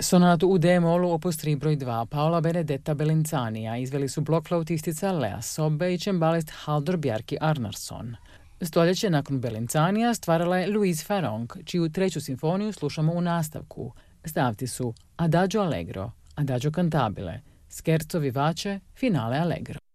Sonatu u D-molu opus 3 broj 2 Paola Benedetta Bellinzanija izveli su blokflautistica Lea Sobbe i čembalist Haldor Bjarki Arnarsson. Stoljeće nakon Bellinzanija stvarala je Louise Farronc, čiju treću simfoniju slušamo u nastavku. Stavci su Adagio Allegro, Adagio Cantabile, Scherzo Vivace, Finale Allegro.